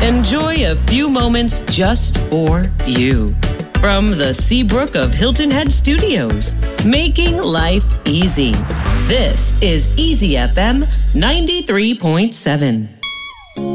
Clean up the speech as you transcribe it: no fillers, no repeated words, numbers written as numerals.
Enjoy a few moments just for you. From the Seabrook of Hilton Head Studios, making life easy. This is Easy FM 93.7.